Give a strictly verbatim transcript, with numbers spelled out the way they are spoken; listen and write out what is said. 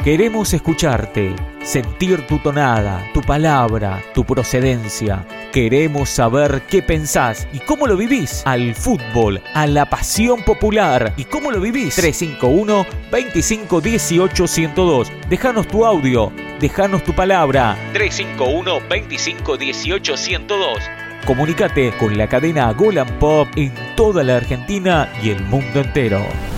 Queremos escucharte, sentir tu tonada, tu palabra, tu procedencia. Queremos saber qué pensás y cómo lo vivís al fútbol, a la pasión popular y cómo lo vivís. tres cinco uno, veinticinco dieciocho, ciento dos. Déjanos tu audio, déjanos tu palabra. tres cinco uno, veinticinco dieciocho, ciento dos. Comunícate con la cadena Golan Pop en toda la Argentina y el mundo entero.